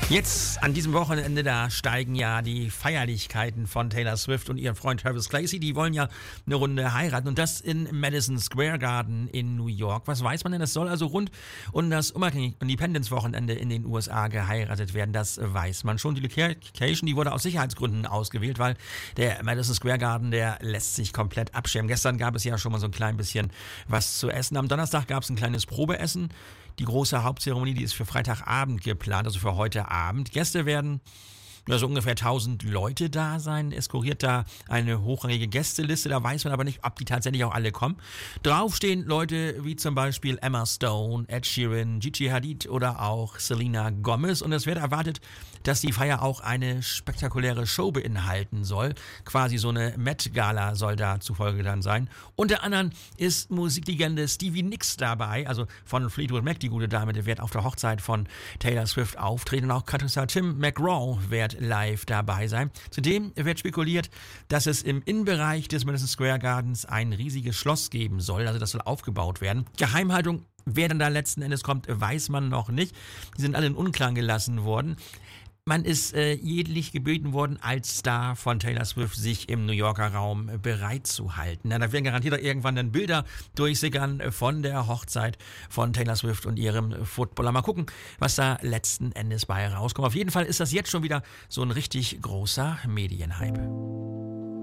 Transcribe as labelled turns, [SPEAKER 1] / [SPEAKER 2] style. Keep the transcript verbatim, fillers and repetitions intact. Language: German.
[SPEAKER 1] Jetzt an diesem Wochenende, da steigen ja die Feierlichkeiten von Taylor Swift und ihrem Freund Travis Kelce. Die wollen ja eine Runde heiraten und das in Madison Square Garden in New York. Was weiß man denn? Es soll also rund um das Independence-Wochenende in den U S A geheiratet werden. Das weiß man schon. Die Location, die wurde aus Sicherheitsgründen ausgewählt, weil der Madison Square Garden, der lässt sich komplett abschirmen. Gestern gab es ja schon mal so ein klein bisschen was zu essen. Am Donnerstag gab es ein kleines Probeessen. Die große Hauptzeremonie, die ist für Freitagabend geplant, also für heute Abend. Gäste werden ja, so ungefähr tausend Leute da sein. Es kuriert da eine hochrangige Gästeliste. Da weiß man aber nicht, ob die tatsächlich auch alle kommen. Drauf stehen Leute wie zum Beispiel Emma Stone, Ed Sheeran, Gigi Hadid oder auch Selena Gomez. Und es wird erwartet, dass die Feier auch eine spektakuläre Show beinhalten soll. Quasi so eine Met-Gala soll da zufolge dann sein. Unter anderem ist Musiklegende Stevie Nicks dabei, also von Fleetwood Mac, die gute Dame, die wird auf der Hochzeit von Taylor Swift auftreten. Und auch Country-Star Tim McGraw wird live dabei sein. Zudem wird spekuliert, dass es im Innenbereich des Madison Square Gardens ein riesiges Schloss geben soll. Also das soll aufgebaut werden. Geheimhaltung, wer dann da letzten Endes kommt, weiß man noch nicht. Die sind alle in Unklaren gelassen worden. Man ist äh, jeglich gebeten worden, als Star von Taylor Swift sich im New Yorker Raum bereit zu halten. Ja, da werden garantiert auch irgendwann dann Bilder durchsickern von der Hochzeit von Taylor Swift und ihrem Footballer. Mal gucken, was da letzten Endes bei rauskommt. Auf jeden Fall ist das jetzt schon wieder so ein richtig großer Medienhype.